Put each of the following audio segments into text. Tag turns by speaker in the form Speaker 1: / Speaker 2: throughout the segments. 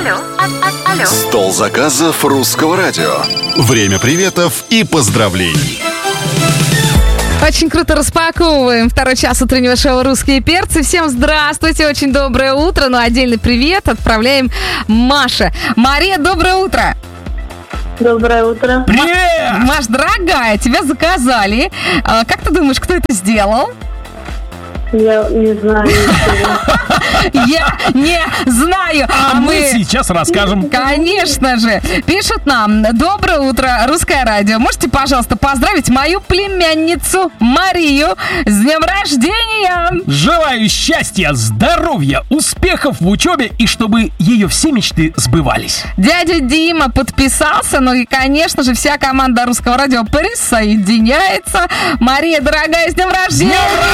Speaker 1: Алло.
Speaker 2: Стол заказов русского радио. Время приветов и поздравлений.
Speaker 3: Очень круто распаковываем второй час утреннего шоу «Русские перцы». Всем здравствуйте, очень доброе утро. Ну, отдельный привет отправляем Маше. Мария, доброе утро.
Speaker 4: Доброе утро.
Speaker 5: Привет!
Speaker 3: Маш, дорогая, тебя заказали. Как ты думаешь, кто это сделал?
Speaker 4: Я не знаю ничего.
Speaker 3: Я не знаю.
Speaker 5: А мы сейчас расскажем.
Speaker 3: Конечно же. Пишут нам: доброе утро, Русское радио. Можете, пожалуйста, поздравить мою племянницу Марию с днем рождения?
Speaker 5: Желаю счастья, здоровья, успехов в учебе и чтобы ее все мечты сбывались.
Speaker 3: Дядя Дима подписался, ну и, конечно же, вся команда Русского радио присоединяется. Мария, дорогая, с днем рождения!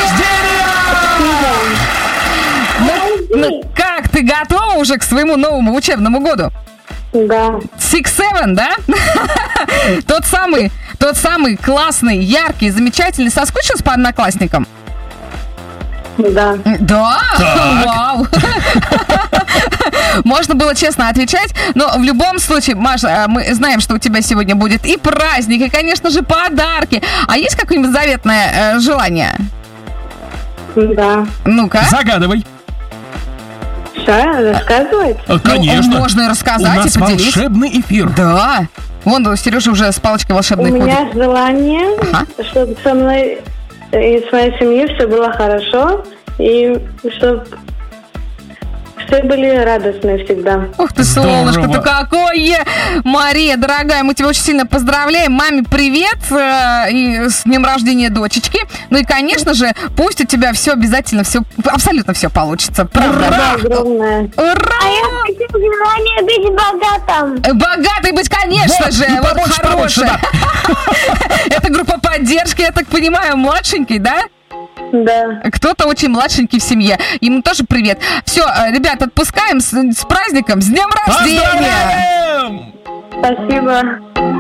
Speaker 3: Ну, как, ты готова уже к своему новому учебному году?
Speaker 4: Да.
Speaker 3: 6-7, да? Тот самый классный, яркий, замечательный. Соскучился по одноклассникам?
Speaker 4: Да.
Speaker 3: Да?
Speaker 5: Так.
Speaker 3: Вау! Можно было честно отвечать, но в любом случае, Маша, мы знаем, что у тебя сегодня будет и праздник, и, конечно же, подарки. А есть какое-нибудь заветное желание?
Speaker 4: Да.
Speaker 3: Ну-ка.
Speaker 5: Загадывай.
Speaker 4: Что, рассказывать?
Speaker 5: Конечно.
Speaker 3: Ну, можно и
Speaker 5: У
Speaker 3: рассказать,
Speaker 5: нас
Speaker 3: и поделиться.
Speaker 5: волшебный эфир.
Speaker 3: Да. Вон у Сережи уже с палочкой
Speaker 4: У
Speaker 3: волшебной ходит.
Speaker 4: меня желание,
Speaker 3: Ага.
Speaker 4: чтобы со мной и с моей семьей все было хорошо, и чтобы все были радостны всегда.
Speaker 3: Ух ты,
Speaker 5: Здорово.
Speaker 3: солнышко, ты какое! Мария, дорогая, мы тебя очень сильно поздравляем. Маме привет и с днем рождения дочечки. Ну и, конечно же, пусть у тебя все обязательно, все, абсолютно все получится. Правда?
Speaker 4: Да, огромное.
Speaker 3: Ура!
Speaker 6: Хочу желание быть богатым.
Speaker 3: Богатой быть, конечно
Speaker 5: Вот,
Speaker 3: же.
Speaker 5: и
Speaker 3: Вот
Speaker 5: побольше,
Speaker 3: хорошая. Это группа поддержки, я так понимаю, младшенький, да?
Speaker 4: Да.
Speaker 3: Кто-то очень младшенький в семье. Ему тоже привет. Все, ребят, отпускаем с праздником, с днем рождения!
Speaker 5: Поздравляем!
Speaker 4: Спасибо.